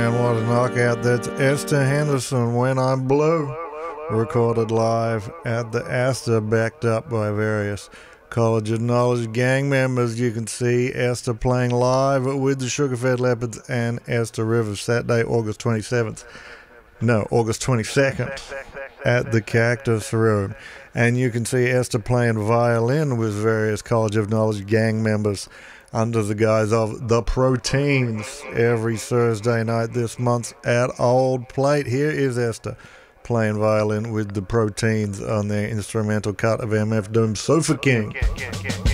man, what a knockout. That's Esther Henderson, When I Blow, recorded live at the Astor, backed up by various College of Knowledge gang members. You can see Esther playing live with the Sugarfed Leopards and Esther Rivers Saturday, August 22nd at the Cactus Room. And you can see Esther playing violin with various College of Knowledge gang members under the guise of the Proteins every Thursday night this month at Old Plate. Here is Esther playing violin with the Proteins on their instrumental cut of MF Doom's Sofa King.